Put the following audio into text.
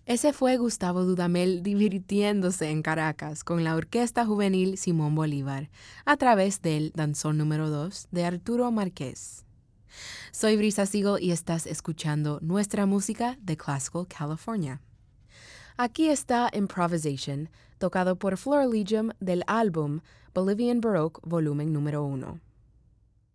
Ese fue Gustavo Dudamel divirtiéndose en Caracas con la Orquesta Juvenil Simón Bolívar a través del Danzón número 2 de Arturo Márquez. Soy Brisa Siegel y estás escuchando nuestra música de Classical California. Aquí está Improvisation, tocado por Florilegium del álbum Bolivian Baroque volumen número 1.